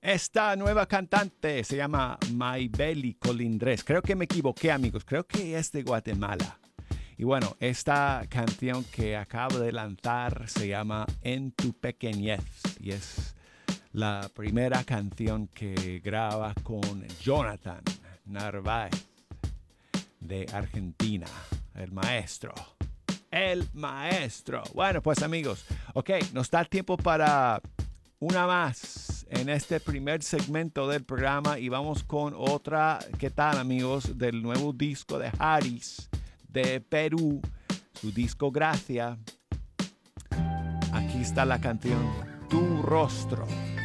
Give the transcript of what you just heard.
Esta nueva cantante se llama Maybelly Colindres. Creo que me equivoqué, amigos. Creo que es de Guatemala. Y bueno, esta canción que acabo de lanzar se llama En tu pequeñez. Y es la primera canción que graba con Jonathan Narváez de Argentina. El maestro. El maestro. Bueno, pues amigos, ok, nos da tiempo para una más en este primer segmento del programa y vamos con otra. ¿Qué tal, amigos? Del nuevo disco de Haris de Perú, su disco Gracia. Aquí está la canción Tu Rostro.